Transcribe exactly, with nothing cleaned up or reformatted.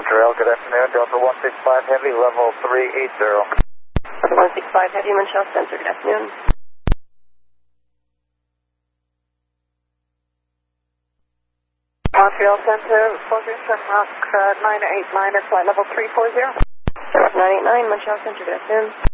Montreal, good afternoon. Delta one six five Heavy, level three eighty. Delta one six five Heavy, Montreal Center, good afternoon. Montreal Center, Ferguson, Rock uh, nine eight nine, flight level three four zero. nine eight nine, Montreal Center, good afternoon.